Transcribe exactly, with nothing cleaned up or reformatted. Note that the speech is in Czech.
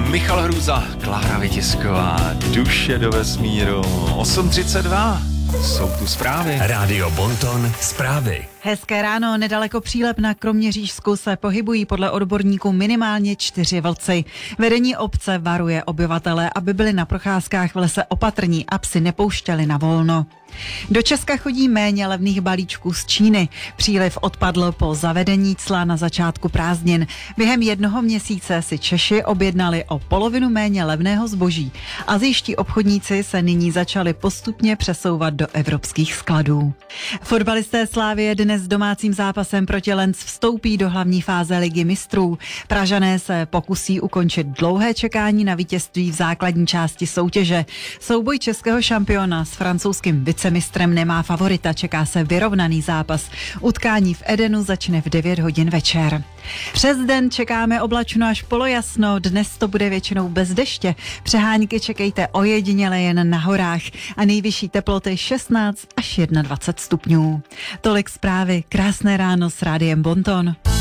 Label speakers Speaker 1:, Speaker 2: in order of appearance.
Speaker 1: Michal Hruza, Klára Vytisková, Duše do vesmíru, osm třicet dva. Jsou tu zprávy.
Speaker 2: Rádio Bonton, zprávy.
Speaker 3: Hezké ráno, nedaleko Přílep na Kroměřížsku se pohybují podle odborníků minimálně čtyři vlci. Vedení obce varuje obyvatele, aby byli na procházkách v lese opatrní a psy nepouštěli na volno. Do Česka chodí méně levných balíčků z Číny. Příliv odpadl po zavedení cla na začátku prázdnin. Během jednoho měsíce si Češi objednali o polovinu méně levného zboží. Asijští obchodníci se nyní začali postupně přesouvat do evropských skladů. Fotbalisté Slavie dnes domácím zápasem proti Lens vstoupí do hlavní fáze Ligy mistrů. Pražané se pokusí ukončit dlouhé čekání na vítězství v základní části soutěže. Souboj českého šampiona s francouzským vicemistrem nemá favorita, čeká se vyrovnaný zápas. Utkání v Edenu začne v devět hodin večer. Přes den čekáme oblačno až polojasno, dnes to bude většinou bez deště. Přehánky čekejte ojediněle jen na horách a nejvyšší teploty šestnáct až dvacet jedna stupňů. Tolik zprávy, krásné ráno s Rádiem Bonton.